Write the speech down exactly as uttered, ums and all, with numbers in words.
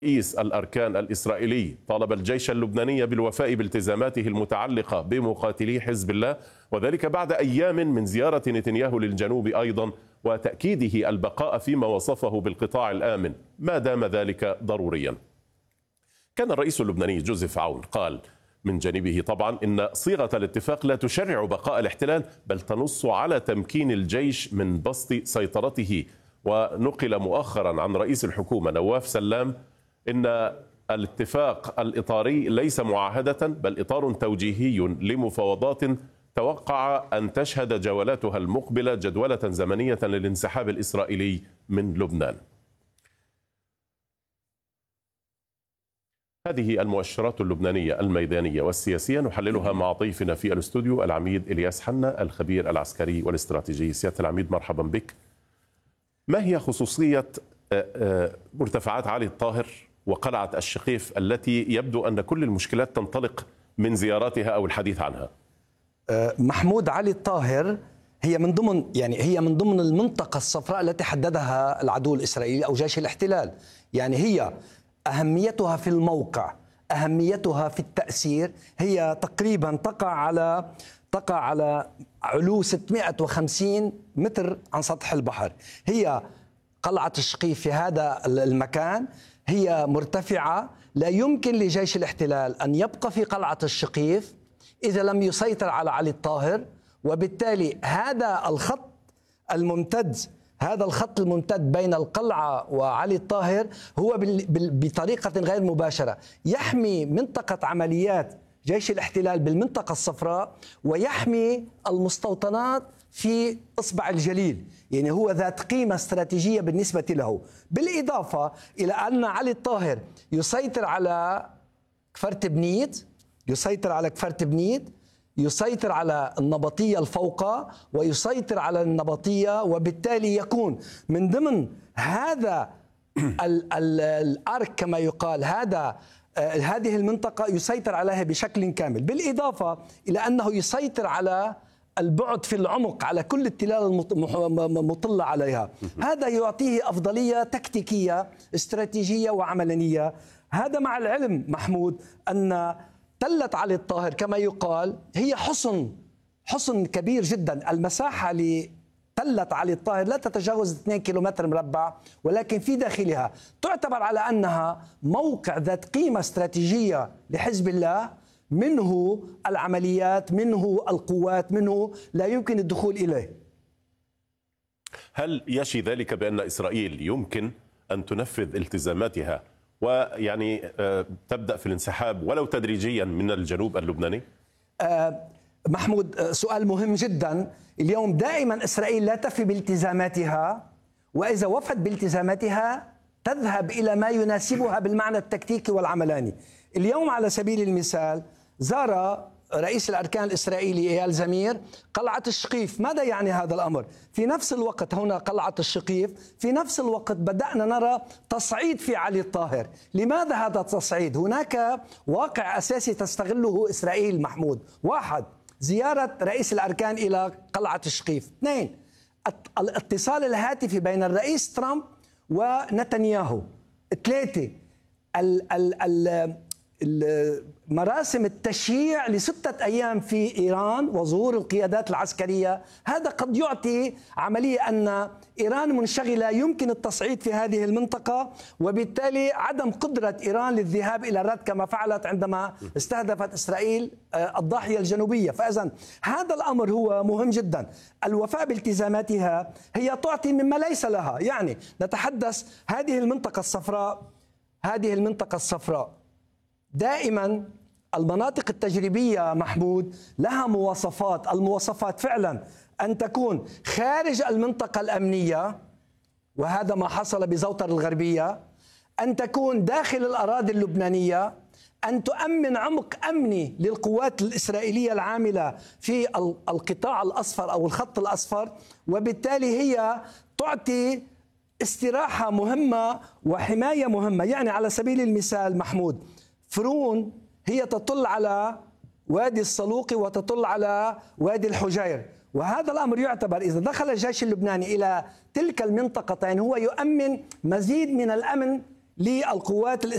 رئيس الأركان الإسرائيلي طالب الجيش اللبناني بالوفاء بالتزاماته المتعلقة بمقاتلي حزب الله، وذلك بعد أيام من زيارة نتنياهو للجنوب أيضا، وتأكيده البقاء فيما وصفه بالقطاع الآمن ما دام ذلك ضروريا. كان الرئيس اللبناني جوزيف عون قال من جانبه طبعا إن صيغة الاتفاق لا تشرع بقاء الاحتلال، بل تنص على تمكين الجيش من بسط سيطرته. ونقل مؤخرا عن رئيس الحكومة نواف سلام إن الاتفاق الإطاري ليس معاهدة، بل إطار توجيهي لمفاوضات توقع أن تشهد جولاتها المقبلة جدولة زمنية للانسحاب الإسرائيلي من لبنان. هذه المؤشرات اللبنانية الميدانية والسياسية نحللها مع ضيفنا في الاستوديو العميد إلياس حنا الخبير العسكري والاستراتيجي. سيادة العميد مرحبا بك. ما هي خصوصية مرتفعات علي الطاهر وقلعة الشقيف التي يبدو أن كل المشكلات تنطلق من زياراتها أو الحديث عنها؟ محمود، علي الطاهر هي من ضمن يعني هي من ضمن المنطقة الصفراء التي حددها العدو الإسرائيلي أو جيش الاحتلال. يعني هي أهميتها في الموقع، أهميتها في التأثير، هي تقريبا تقع على تقع على علو ستمائة وخمسين متر عن سطح البحر. هي قلعة الشقيف في هذا المكان هي مرتفعة، لا يمكن لجيش الاحتلال أن يبقى في قلعة الشقيف إذا لم يسيطر على علي الطاهر، وبالتالي هذا الخط الممتد هذا الخط الممتد بين القلعة وعلي الطاهر هو بطريقة غير مباشرة يحمي منطقة عمليات جيش الاحتلال بالمنطقة الصفراء، ويحمي المستوطنات في إصبع الجليل. يعني هو ذات قيمة استراتيجية بالنسبة له، بالإضافة إلى أن علي الطاهر يسيطر على كفر تبنيت يسيطر على كفر تبنيت يسيطر على النبطية الفوقة، ويسيطر على النبطية، وبالتالي يكون من ضمن هذا ال ال الأرك كما يقال، هذا هذه المنطقة يسيطر عليها بشكل كامل، بالإضافة إلى أنه يسيطر على البعد في العمق على كل التلال المطلة عليها. هذا يعطيه أفضلية تكتيكية استراتيجية وعملانية. هذا مع العلم محمود أن تلة علي الطاهر كما يقال هي حصن حصن كبير جدا. المساحة لتلة علي الطاهر لا تتجاوز اثنين كيلومتر مربع، ولكن في داخلها تعتبر على أنها موقع ذات قيمة استراتيجية لحزب الله، منه العمليات، منه القوات، منه لا يمكن الدخول إليه. هل يشي ذلك بأن إسرائيل يمكن أن تنفذ التزاماتها ويعني تبدأ في الانسحاب ولو تدريجيا من الجنوب اللبناني؟ أه محمود، سؤال مهم جدا. اليوم دائما إسرائيل لا تفي بالتزاماتها، وإذا وفت بالتزاماتها تذهب إلى ما يناسبها بالمعنى التكتيكي والعملاني. اليوم على سبيل المثال زار رئيس الأركان الإسرائيلي إيال زمير قلعة الشقيف. ماذا يعني هذا الأمر؟ في نفس الوقت هنا قلعة الشقيف، في نفس الوقت بدأنا نرى تصعيد في علي الطاهر. لماذا هذا التصعيد؟ هناك واقع أساسي تستغله إسرائيل محمود. واحد، زيارة رئيس الأركان إلى قلعة الشقيف. اثنين، الاتصال الهاتفي بين الرئيس ترامب ونتنياهو. ثلاثة، ال ال ال مراسم التشييع لستة أيام في إيران وظهور القيادات العسكرية. هذا قد يعطي عملية أن إيران منشغلة، يمكن التصعيد في هذه المنطقة، وبالتالي عدم قدرة إيران للذهاب إلى الرد كما فعلت عندما استهدفت إسرائيل الضاحية الجنوبية. فإذن هذا الأمر هو مهم جدا. الوفاء بالتزاماتها هي تعطي مما ليس لها. يعني نتحدث هذه المنطقة الصفراء هذه المنطقة الصفراء دائما المناطق التجريبية محمود لها مواصفات. المواصفات فعلا أن تكون خارج المنطقة الأمنية، وهذا ما حصل بزوطر الغربية، أن تكون داخل الأراضي اللبنانية، أن تؤمن عمق أمني للقوات الإسرائيلية العاملة في القطاع الأصفر أو الخط الأصفر، وبالتالي هي تعطي استراحة مهمة وحماية مهمة. يعني على سبيل المثال محمود، فرون هي تطل على وادي الصلوقي وتطل على وادي الحجير، وهذا الأمر يعتبر إذا دخل الجيش اللبناني إلى تلك المنطقتين هو يؤمن مزيد من الأمن للقوات الإسرائيلية